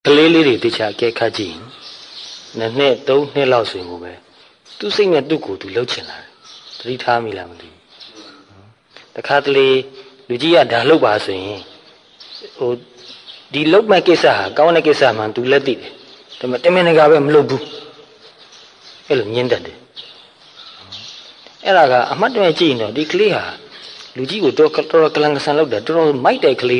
ကလေးလေးတွေတခြားကဲခတ်ကြည့်နှစ်သုံးနှစ်လောက်ဆိုရင်ကိုပဲသူစိတ်နဲ့သူ့ကိုယ်သူလှုပ်ချင်လာတယ်သတိထားမိလားမသိဘူးတခါတလေလူကြီးကဒါလှုပ်ပါဆိုရင်ဟိုဒီလှုပ်မဲ့ကိစ္စဟာကောင်းတဲ့ကိစ္စမှသူလက်သိတယ်ဒါပေမဲ့တမင်တကာပဲမလှုပ်ဘူးအဲ့လိုညင်းတတ်တယ်အဲ့ဒါကအမှတ်တမဲ့ကြည့်ရင်တော့ဒီကလေးဟာလူကြီးကိုတော်ကလန်ကဆန်လောက်တာတော်မိုက်တဲ့ကလေး